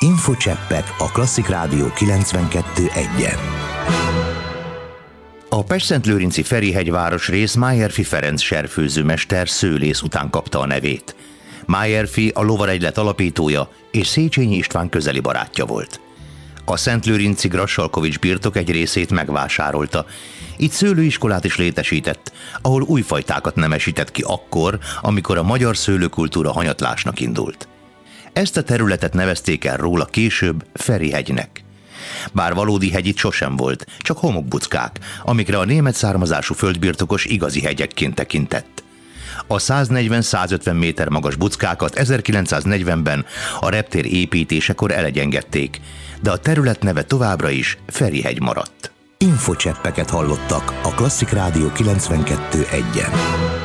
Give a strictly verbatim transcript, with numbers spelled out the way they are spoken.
Infocseppek a Klasszik Rádió kilencvenkettő egyen. A Pestszentlőrinci Ferihegy városrész Májerfi Ferenc serfőzőmester szőlész után kapta a nevét. Májerfi a lovaregylet alapítója és Széchenyi István közeli barátja volt. A szentlőrinci Grassalkovich birtok egy részét megvásárolta, itt szőlőiskolát is létesített, ahol új fajtákat nemesített ki akkor, amikor a magyar szőlőkultúra hanyatlásnak indult. Ezt a területet nevezték el róla később Ferihegynek. Bár valódi hegy itt sosem volt, csak homokbuckák, amikre a német származású földbirtokos igazi hegyekként tekintett. A száznegyven-százötven méter magas buckákat ezerkilencszáznegyvenben a reptér építésekor elegyengedték, de a terület neve továbbra is Ferihegy maradt. Infocseppeket hallottak a Klasszik Rádió kilencvenkettő egyen.